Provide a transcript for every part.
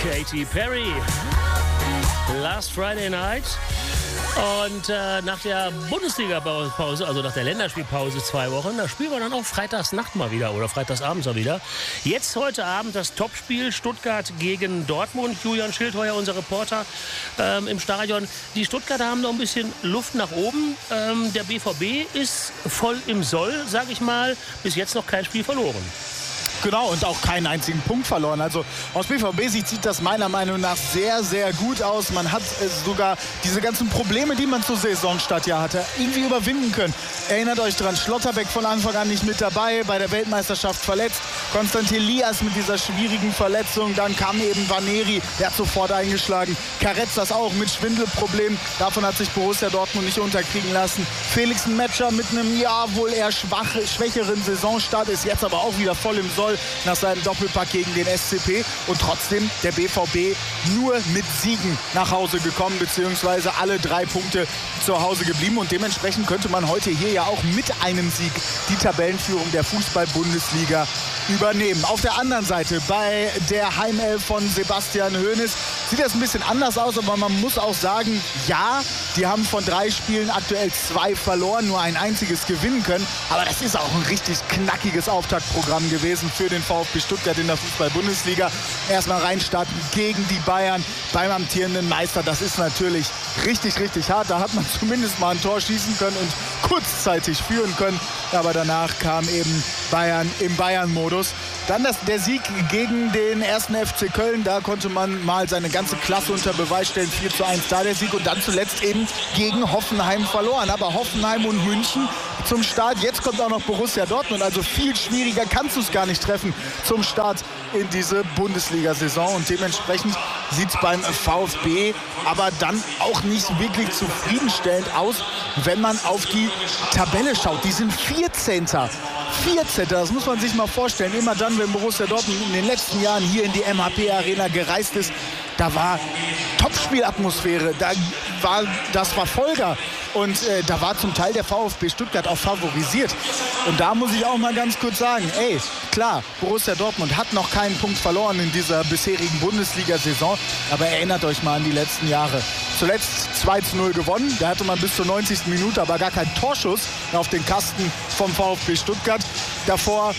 Katy Perry. Last Friday Night. Und nach der Bundesliga-Pause, also nach der Länderspielpause 2 Wochen, da spielen wir dann auch freitagsnacht mal wieder oder freitagsabends mal wieder. Jetzt heute Abend das Topspiel Stuttgart gegen Dortmund. Julian Schildheuer, unser Reporter im Stadion. Die Stuttgarter haben noch ein bisschen Luft nach oben. Der BVB ist voll im Soll, sag ich mal. Bis jetzt noch kein Spiel verloren. Genau, und auch keinen einzigen Punkt verloren. Also aus BVB-Sicht sieht das meiner Meinung nach sehr, sehr gut aus. Man hat sogar diese ganzen Probleme, die man zur Saisonstart ja hatte, irgendwie überwinden können. Erinnert euch dran, Schlotterbeck von Anfang an nicht mit dabei, bei der Weltmeisterschaft verletzt. Konstantin Lias mit dieser schwierigen Verletzung. Dann kam eben Vaneri, der hat sofort eingeschlagen. Karetzas auch mit Schwindelproblemen. Davon hat sich Borussia Dortmund nicht unterkriegen lassen. Felix Metscher mit einem wohl eher schwächeren Saisonstart, ist jetzt aber auch wieder voll im Soll nach seinem Doppelpack gegen den SCP. Und trotzdem der BVB nur mit Siegen nach Hause gekommen, beziehungsweise alle 3 Punkte zu Hause geblieben. Und dementsprechend könnte man heute hier ja auch mit einem Sieg die Tabellenführung der Fußball-Bundesliga übernehmen. Auf der anderen Seite bei der Heimelf von Sebastian Hoeneß sieht das ein bisschen anders aus, aber man muss auch sagen, ja, die haben von 3 Spielen aktuell 2 verloren, nur ein einziges gewinnen können. Aber das ist auch ein richtig knackiges Auftaktprogramm gewesen für den VfB Stuttgart in der Fußball-Bundesliga. Erstmal reinstarten gegen die Bayern beim amtierenden Meister. Das ist natürlich richtig, richtig hart. Da hat man zumindest mal ein Tor schießen können und kurzzeitig führen können. Aber danach kam eben Bayern im Bayern-Modus. Dann der Sieg gegen den 1. FC Köln. Da konnte man mal seine ganze Klasse unter Beweis stellen. 4:1 da der Sieg. Und dann zuletzt eben gegen Hoffenheim verloren. Aber Hoffenheim und München zum Start. Jetzt kommt auch noch Borussia Dortmund. Also viel schwieriger kannst du es gar nicht treffen zum Start in diese Bundesliga-Saison. Und dementsprechend sieht es beim VfB aber dann auch nicht wirklich zufriedenstellend aus, wenn man auf die Tabelle schaut. Die sind 14. Das muss man sich mal vorstellen. Immer dann, wenn Borussia Dortmund in den letzten Jahren hier in die MHP-Arena gereist ist, da war Topspielatmosphäre, das war Vollgas. Und da war zum Teil der VfB Stuttgart auch favorisiert. Und da muss ich auch mal ganz kurz sagen, klar, Borussia Dortmund hat noch keinen Punkt verloren in dieser bisherigen Bundesliga-Saison. Aber erinnert euch mal an die letzten Jahre. Zuletzt 2:0 gewonnen. Da hatte man bis zur 90. Minute aber gar keinen Torschuss auf den Kasten vom VfB Stuttgart. Davor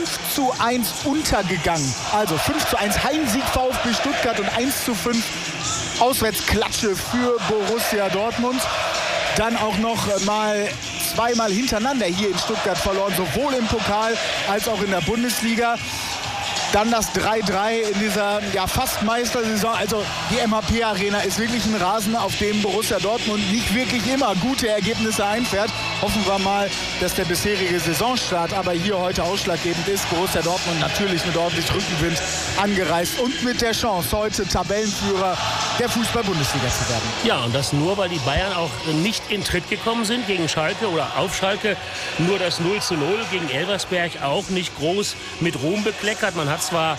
5:1 untergegangen. Also 5:1 Heimsieg VfB Stuttgart und 1:5 Auswärtsklatsche für Borussia Dortmund. Dann auch noch mal 2-mal hintereinander hier in Stuttgart verloren, sowohl im Pokal als auch in der Bundesliga. Dann das 3:3 in dieser fast Meistersaison. Also die MHP-Arena ist wirklich ein Rasen, auf dem Borussia Dortmund nicht wirklich immer gute Ergebnisse einfährt. Hoffen wir mal, dass der bisherige Saisonstart aber hier heute ausschlaggebend ist. Borussia Dortmund natürlich mit ordentlich Rückenwind angereist und mit der Chance, heute Tabellenführer der Fußball-Bundesliga zu werden. Ja, und das nur, weil die Bayern auch nicht in Tritt gekommen sind gegen Schalke oder auf Schalke. Nur das 0:0 gegen Elversberg auch nicht groß mit Ruhm bekleckert. Man hat zwar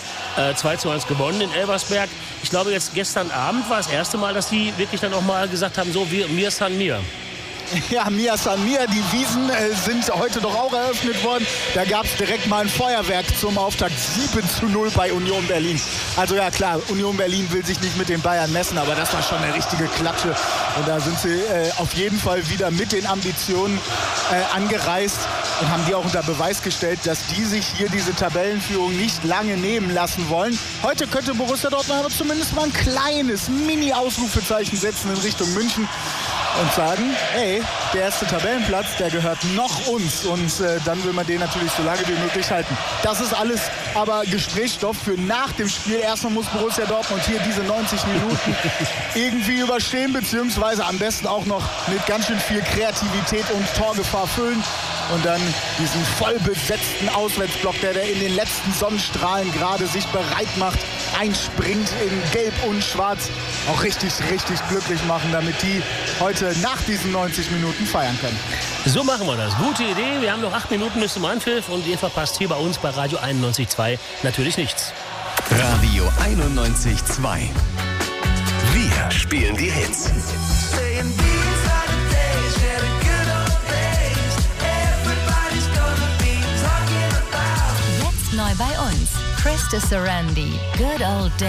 2:1 gewonnen in Elversberg. Ich glaube, jetzt gestern Abend war das erste Mal, dass die wirklich dann auch mal gesagt haben, so, mir san mir. Ja, Mia San Mia, die Wiesen sind heute doch auch eröffnet worden. Da gab es direkt mal ein Feuerwerk zum Auftakt. 7:0 bei Union Berlin. Also ja klar, Union Berlin will sich nicht mit den Bayern messen, aber das war schon eine richtige Klatsche. Und da sind sie auf jeden Fall wieder mit den Ambitionen angereist und haben die auch unter Beweis gestellt, dass die sich hier diese Tabellenführung nicht lange nehmen lassen wollen. Heute könnte Borussia Dortmund aber zumindest mal ein kleines Mini-Ausrufezeichen setzen in Richtung München und sagen, der erste Tabellenplatz, der gehört noch uns. Und dann will man den natürlich so lange wie möglich halten. Das ist alles aber Gesprächsstoff für nach dem Spiel. Erstmal muss Borussia Dortmund hier diese 90 Minuten irgendwie überstehen, beziehungsweise am besten auch noch mit ganz schön viel Kreativität und Torgefahr füllen. Und dann diesen voll besetzten Auswärtsblock, der in den letzten Sonnenstrahlen gerade sich bereit macht, einspringt in Gelb und Schwarz, auch richtig, richtig glücklich machen, damit die heute nach diesen 90 Minuten feiern können. So machen wir das. Gute Idee. Wir haben noch 8 Minuten bis zum Anpfiff und ihr verpasst hier bei uns bei Radio 91.2 natürlich nichts. Radio 91.2. Wir spielen die Hits. Jetzt neu bei uns. Krista Sarandi. Good Old Days.